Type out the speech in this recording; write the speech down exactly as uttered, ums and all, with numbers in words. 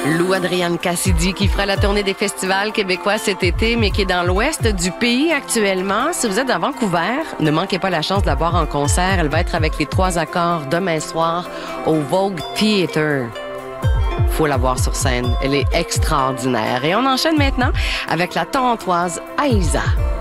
Lou Adrienne Cassidy qui fera la tournée des festivals québécois cet été, mais qui est dans l'ouest du pays actuellement. Si vous êtes à Vancouver, ne manquez pas la chance de la voir en concert. Elle va être avec les trois accords demain soir au Vogue Theatre. Faut la voir sur scène. Elle est extraordinaire. Et on enchaîne maintenant avec la torontoise Aïza.